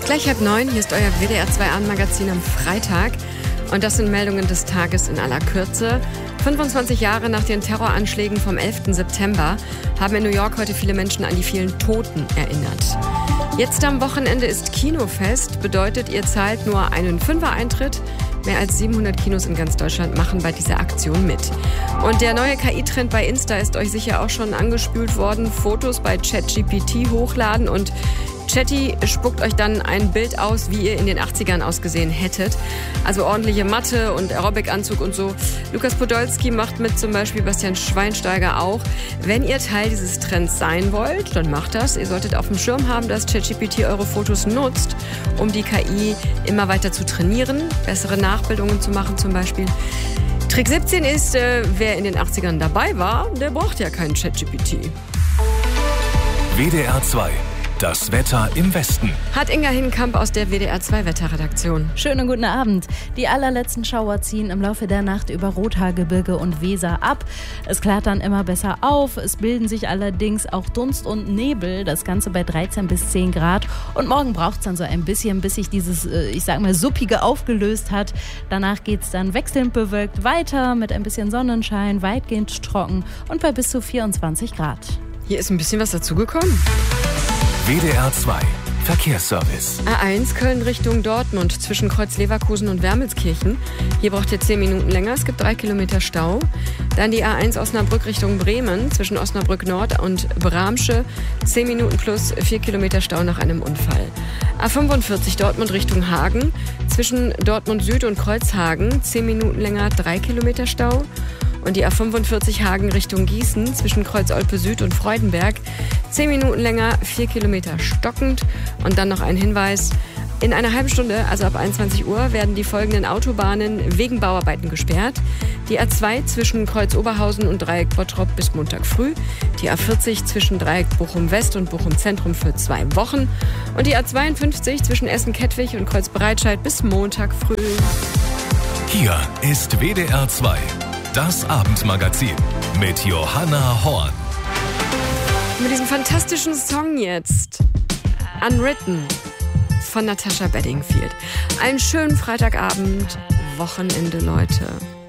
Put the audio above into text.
Gleich 8:30, hier ist euer WDR 2 Abendmagazin am Freitag. Und das sind Meldungen des Tages in aller Kürze. 25 Jahre nach den Terroranschlägen vom 11. September haben in New York heute viele Menschen an die vielen Toten erinnert. Jetzt am Wochenende ist Kinofest, bedeutet, ihr zahlt nur einen Fünfer-Eintritt. Mehr als 700 Kinos in ganz Deutschland machen bei dieser Aktion mit. Und der neue KI-Trend bei Insta ist euch sicher auch schon angespült worden. Fotos bei ChatGPT hochladen und Chatty spuckt euch dann ein Bild aus, wie ihr in den 80ern ausgesehen hättet. Also ordentliche Matte und Aerobic-Anzug und so. Lukas Podolski macht mit, zum Beispiel Bastian Schweinsteiger auch. Wenn ihr Teil dieses Trends sein wollt, dann macht das. Ihr solltet auf dem Schirm haben, dass ChatGPT eure Fotos nutzt, um die KI immer weiter zu trainieren, bessere Nachbildungen zu machen zum Beispiel. Trick 17 ist, wer in den 80ern dabei war, der braucht ja keinen ChatGPT. WDR 2. Das Wetter im Westen. Hat Inga Hinkamp aus der WDR 2 Wetterredaktion. Schönen guten Abend. Die allerletzten Schauer ziehen im Laufe der Nacht über Rothaargebirge und Weser ab. Es klart dann immer besser auf. Es bilden sich allerdings auch Dunst und Nebel. Das Ganze bei 13 bis 10 Grad. Und morgen braucht es dann so ein bisschen, bis sich dieses, Suppige aufgelöst hat. Danach geht es dann wechselnd bewölkt weiter mit ein bisschen Sonnenschein, weitgehend trocken und bei bis zu 24 Grad. Hier ist ein bisschen was dazugekommen. WDR 2 Verkehrsservice. A1 Köln Richtung Dortmund zwischen Kreuz Leverkusen und Wermelskirchen. Hier braucht ihr 10 Minuten länger. Es gibt 3 Kilometer Stau. Dann die A1 Osnabrück Richtung Bremen zwischen Osnabrück Nord und Bramsche. 10 Minuten plus 4 Kilometer Stau nach einem Unfall. A45 Dortmund Richtung Hagen zwischen Dortmund Süd und Kreuzhagen. 10 Minuten länger, 3 Kilometer Stau. Und die A45 Hagen Richtung Gießen zwischen Kreuz Olpe Süd und Freudenberg. 10 Minuten länger, 4 Kilometer stockend. Und dann noch ein Hinweis. In einer halben Stunde, also ab 21 Uhr, werden die folgenden Autobahnen wegen Bauarbeiten gesperrt. Die A2 zwischen Kreuz Oberhausen und Dreieck Bottrop bis Montag früh. Die A40 zwischen Dreieck Bochum West und Bochum Zentrum für 2 Wochen. Und die A52 zwischen Essen-Kettwig und Kreuz Breitscheid bis Montag früh. Hier ist WDR 2. Das Abendmagazin mit Johanna Horn. Mit diesem fantastischen Song jetzt, Unwritten, von Natasha Bedingfield. Einen schönen Freitagabend, Wochenende, Leute.